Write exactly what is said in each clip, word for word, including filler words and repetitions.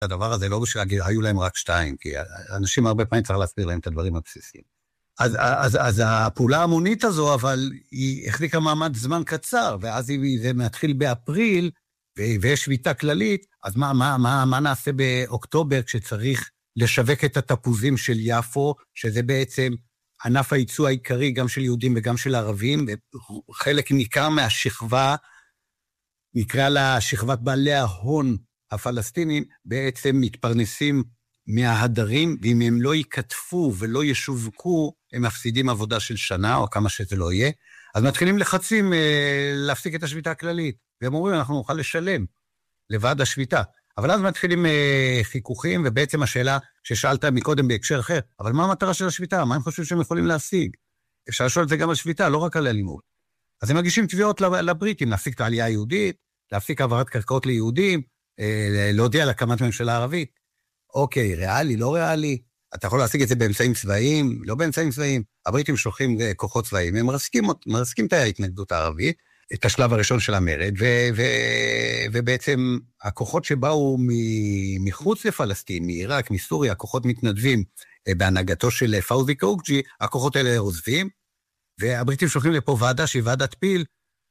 הדבר הזה לא בשביל להגיד, היו להם רק שתיים, כי אנשים הרבה פעמים צריך להסביר להם את הדברים הבסיסיים. אז, אז, אז הפעולה המונית הזו, אבל היא החזיקה מעמד זמן קצר, ואז היא, זה מתחיל באפריל, ויש שביתה כללית, אז מה, מה, מה, מה נעשה באוקטובר, כשצריך לשווק את התפוזים של יפו, שזה בעצם ענף הייצוא העיקרי, גם של יהודים וגם של ערבים, וחלק ניכר מהשכבה, נקרא לה שכבת בעלי ההון הפלסטינים, בעצם מתפרנסים מההדרים, ואם הם לא ייכתפו ולא ישווקו, הם מפסידים עבודה של שנה, או כמה שזה לא יהיה, אז מתחילים לחצים אה, להפסיק את השביתה הכללית, והם אומרים, אנחנו נוכל לשלם לוועד השביתה, אבל אז מתחילים אה, חיכוכים, ובעצם השאלה ששאלת מקודם בהקשר אחר, אבל מה המטרה של השביתה? מה הם חושבים שהם יכולים להשיג? אפשר לשאול את זה גם על שביתה, לא רק על אלימות. אז הם מגישים תביעות לבריטים, להפסיק את העלייה היהודית, להפסיק העברת קרקעות ליהודים, אה, להודיע על הקמת ממשלה ערבית. אוקיי, ריאלי, לא ריאלי, אתה יכול להשיג את זה באמצעים צבאיים, לא באמצעים צבאיים, הבריטים שולחים כוחות צבאיים, הם מרסקים, מרסקים את ההתנגדות הערבית, את השלב הראשון של המרד, ו- ו- ובעצם הכוחות שבאו מ- מחוץ לפלסטין, מעיראק, מסוריה, הכוחות מתנדבים בהנהגתו של פאוזי קאוקג'י, הכוחות האלה עוזבים, והבריטים שולחים לפה ועדה שהיא ועדת פיל,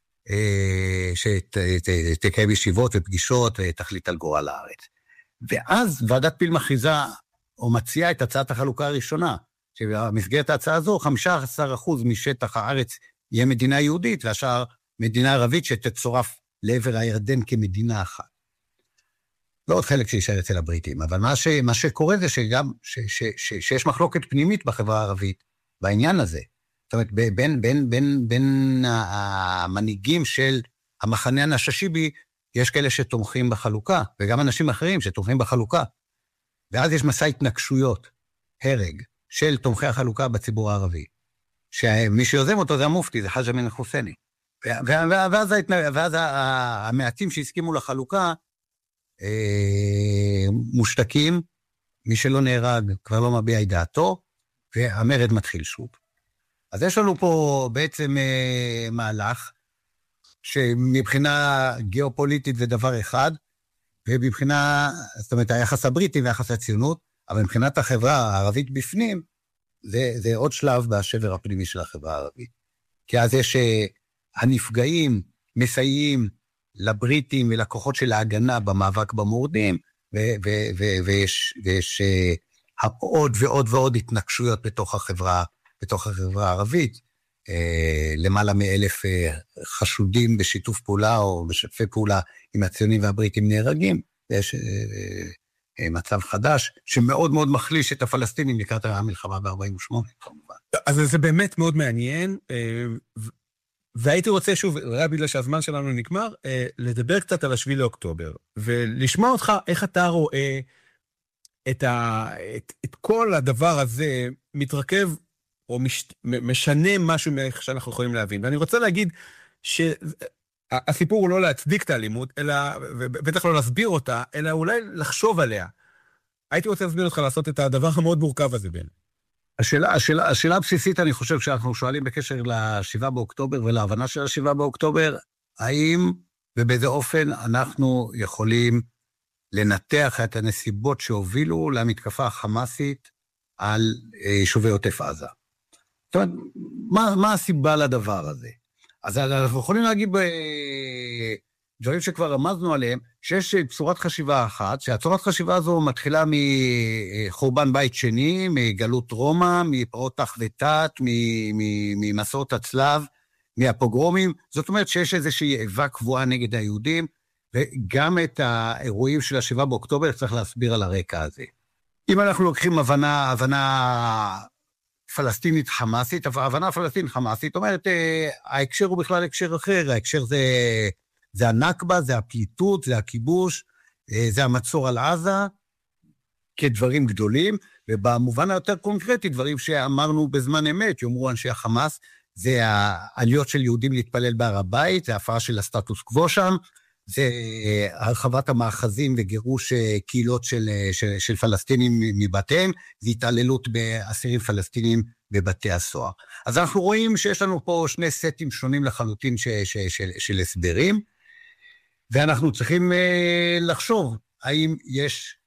שתקיים ישיבות ופגישות ותחליט על גורל הארץ. ואז ועדת פיל מכריזה, או מציעה את הצעת החלוקה הראשונה, שבמסגרת ההצעה הזו, חמישה עשר אחוז משטח הארץ יהיה מדינה יהודית, והשאר מדינה ערבית שתצורף לעבר הירדן כמדינה אחת. לא עוד חלק שישאר אצל הבריטים, אבל מה, ש, מה שקורה זה שגם, ש, ש, ש, שיש מחלוקת פנימית בחברה הערבית, בעניין הזה. זאת אומרת, בין, בין, בין, בין, בין המנהיגים של המחנה הנששיבי, יש כאלה שתומכים בחלוקה, וגם אנשים אחרים שתומכים בחלוקה. ואז יש מסע התנגשויות, הרג, של תומכי החלוקה בציבור הערבי. שמי שיוזם אותו זה המופתי, זה חאג' אמין אל-חוסייני. ואז, ואז המעטים שהסכימו לחלוקה, מושתקים, מי שלא נהרג כבר לא מביע את דעתו, והמרד מתחיל שוב. אז יש לנו פה בעצם מהלך, שמבחינה גיאופוליטית זה דבר אחד, ומבחינה, זאת אומרת, היחס הבריטי והיחס הציונות, אבל מבחינת החברה הערבית בפנים, זה, זה עוד שלב בשבר הפנימי של החברה הערבית. כי אז יש הנפגעים, מסייעים לבריטים ולכוחות של ההגנה במאבק במורדים, ו- ו- ו- ויש, ויש עוד ועוד ועוד התנגשויות בתוך החברה, בתוך החברה הערבית, למעלה מאלף חשודים בשיתוף פעולה או בשתפי פעולה עם הציונים והבריטים נהרגים, ויש מצב חדש שמאוד מאוד מחליש את הפלסטינים לקראת המלחמה ב-ארבעים ושמונה, כמובן. אז זה באמת מאוד מעניין, והייתי רוצה שוב, רק בגלל שהזמן שלנו נגמר, לדבר קצת על השביעי לאוקטובר, ולשמוע אותך איך אתה רואה את, ה, את, את כל הדבר הזה מתרכב, או מש, משנה משהו מאיך שאנחנו יכולים להבין. ואני רוצה להגיד שהסיפור הוא לא להצדיק את האלימות, אלא, ובטח לא להסביר אותה, אלא אולי לחשוב עליה. הייתי רוצה להסביר אותך לעשות את הדבר המאוד מורכב הזה בין. השאלה, השאלה, השאלה הבסיסית, אני חושב שאנחנו שואלים בקשר לשבעה באוקטובר ולהבנה של השבעה באוקטובר, האם ובאיזה אופן אנחנו יכולים לנתח את הנסיבות שהובילו למתקפה החמאסית על יישובי עוטף עזה. זאת אומרת, מה, מה הסיבה לדבר הזה? אז אנחנו יכולים להגיד בדברים שכבר רמזנו עליהם, שיש צורת חשיבה אחת, שהצורת חשיבה הזו מתחילה מחורבן בית שני, מגלות רומא, מפרעות תח ותת, ממסעות הצלב, מהפוגרומים, זאת אומרת שיש איזושהי איבה קבועה נגד היהודים, וגם את האירועים של השבעה באוקטובר צריך להסביר על הרקע הזה. אם אנחנו לוקחים הבנה, הבנה פלסטינית חמאסית, הבנה פלסטינית חמאסית, זאת אומרת, ההקשר הוא בכלל הקשר אחר, ההקשר זה, זה הנכבה, זה הפליטות, זה הכיבוש, זה המצור על עזה, כדברים גדולים, ובמובן היותר קונקרטי, דברים שאמרנו בזמן אמת, יאמרו אנשי החמאס, זה העליות של יהודים להתפלל בהר הבית, זה ההפרה של הסטטוס קוו שם, זה הרחבת המאחזים וגירוש קהילות של, של, של פלסטינים מבתיהם, זה התעללות באסירים פלסטינים בבתי הסוהר. אז אנחנו רואים שיש לנו פה שני סטים שונים לחלוטין ש, ש, של, של הסברים, ואנחנו צריכים לחשוב האם יש